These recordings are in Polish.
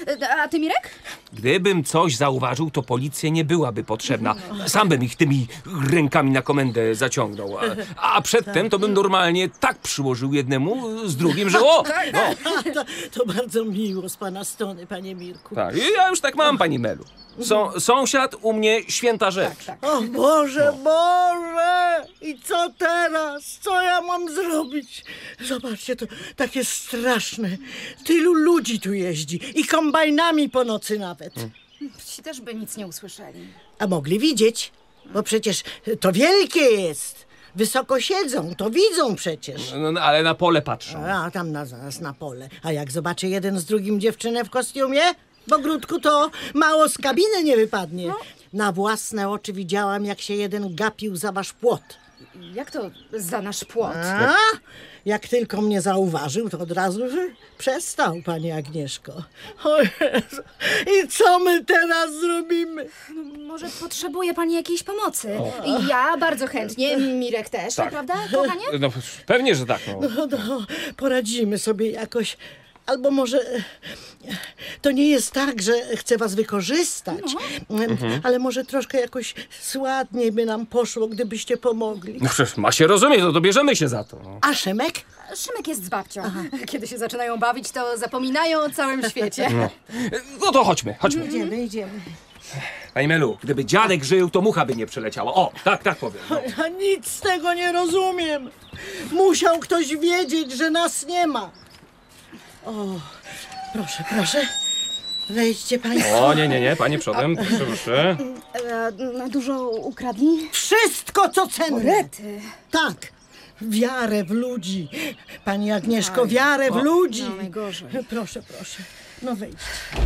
A ty, Mirek? Gdybym coś zauważył, to policja nie byłaby potrzebna. Sam bym ich tymi rękami na komendę zaciągnął. A przedtem to bym normalnie tak przyłożył jednemu z drugim, że o! No. To bardzo miło z pana strony, panie Mirku. Tak, ja już tak mam, pani Melu. Sąsiad u mnie święta rzecz. O Boże, Boże! I co teraz? Co ja mam zrobić? Zobaczcie, to takie straszne. Tylu ludzi tu jeździ i kombajnami po nocy nawet. Ci też by nic nie usłyszeli. A mogli widzieć, bo przecież to wielkie jest. Wysoko siedzą, to widzą przecież. No, ale na pole patrzą. A tam zaraz na pole. A jak zobaczy jeden z drugim dziewczynę w kostiumie? W ogródku to mało z kabiny nie wypadnie. Na własne oczy widziałam, jak się jeden gapił za wasz płot. Jak to za nasz płot? A? Jak tylko mnie zauważył, to od razu przestał, pani Agnieszko. O Jezu. I co my teraz zrobimy? Może potrzebuje pani jakiejś pomocy? Ja bardzo chętnie, Mirek też, prawda, kochanie? No, pewnie, że tak. No. No, poradzimy sobie jakoś. Albo może to nie jest tak, że chcę was wykorzystać, ale może troszkę jakoś ładniej by nam poszło, gdybyście pomogli. No przecież ma się rozumieć, no to bierzemy się za to. No. A Szymek? Szymek jest z babcią. Kiedy się zaczynają bawić, to zapominają o całym świecie. No to chodźmy. Idziemy. Pani Melu, gdyby dziadek żył, to mucha by nie przeleciała. O, tak powiem. No. Ja nic z tego nie rozumiem. Musiał ktoś wiedzieć, że nas nie ma. O, proszę. Wejdźcie państwo. O, nie, panie przodem, proszę. Dużo ukradli? Wszystko, co cenne. Rety. Tak. Wiarę w ludzi. Pani Agnieszko, wiarę w ludzi. No, najgorzej. Proszę. No wejdźcie.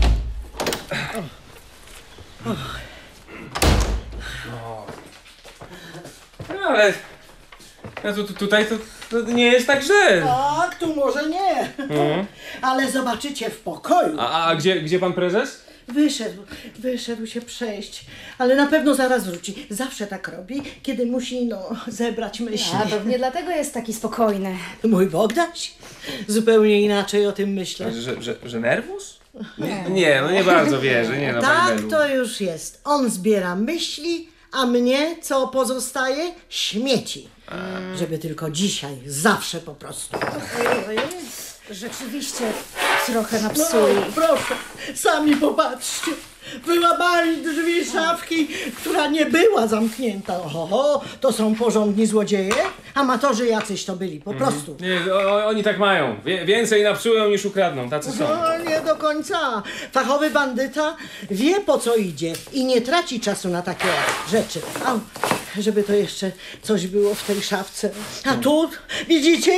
No, ale tutaj to nie jest tak źle. Tak, tu może nie. Ale zobaczycie w pokoju. A gdzie pan prezes? Wyszedł się przejść, ale na pewno zaraz wróci. Zawsze tak robi, kiedy musi, zebrać myśli. A pewnie dlatego jest taki spokojny. Mój Bogdaś? Zupełnie inaczej o tym myślę. Że nerwus? Nie, nie bardzo wierzę. Nie, no, pani Tak Melu. to już jest. On zbiera myśli, a mnie co pozostaje? Śmieci. Żeby tylko dzisiaj, zawsze po prostu. Rzeczywiście trochę napsuli. Proszę, sami popatrzcie. Wyłamali drzwi szafki, która nie była zamknięta. Oho, to są porządni złodzieje? Amatorzy jacyś to byli, po prostu. Nie, oni tak mają. Więcej napsują niż ukradną, tacy są. No, nie do końca. Fachowy bandyta wie, po co idzie i nie traci czasu na takie rzeczy. Au, żeby to jeszcze coś było w tej szafce. A tu, widzicie?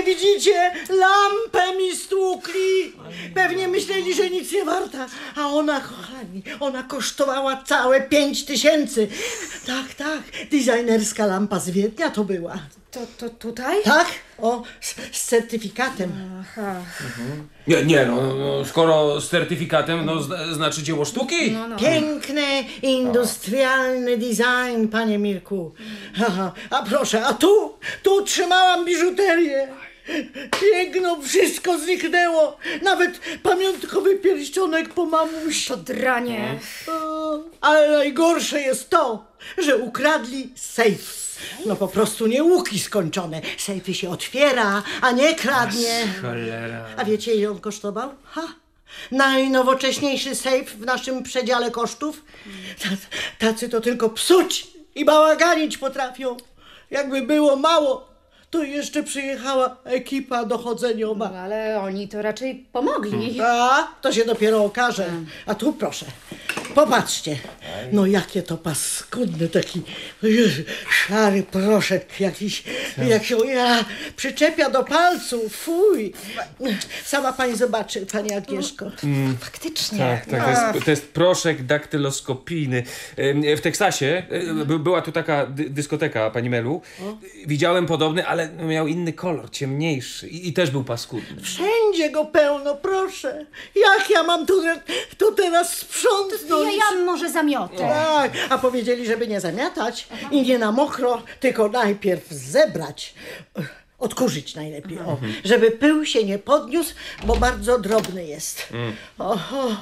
Lampę mi stłukli. Pewnie myśleli, że nic nie warta. A ona, kochani, ona kosztowała całe 5000. Tak, designerska lampa z Wiednia to była. To tutaj? Tak? Z certyfikatem. Aha. Nie, skoro z certyfikatem, znaczy dzieło sztuki. Piękny, industrialny design, panie Mirku. A proszę, a tu trzymałam biżuterię. Piękno, wszystko zniknęło. Nawet pamiątkowy pierścionek po mamusi. To dranie. Ale najgorsze jest to, że ukradli sejf. No po prostu nie łuki skończone. Sejfy się otwiera, a nie kradnie. Cholera. A wiecie, ile on kosztował? Najnowocześniejszy sejf w naszym przedziale kosztów. Tacy to tylko psuć i bałaganić potrafią. Jakby było mało, to jeszcze przyjechała ekipa dochodzeniowa. No, ale oni to raczej pomogli. A, to się dopiero okaże. A tu proszę, popatrzcie. No jakie to paskudny taki szary proszek jakiś, jak się przyczepia do palców, fuj. Sama pani zobaczy, pani Agnieszko. Faktycznie. Tak, to jest proszek daktyloskopijny. W Teksasie była tu taka dyskoteka, pani Melu. Widziałem podobny, ale miał inny kolor, ciemniejszy i też był paskudny. Wszędzie go pełno, proszę. Jak ja mam tu teraz sprzątnąć? Ja może zamiotę. Tak, a powiedzieli, żeby nie zamiatać i nie na mokro, tylko najpierw zebrać. Odkurzyć najlepiej, żeby pył się nie podniósł, bo bardzo drobny jest.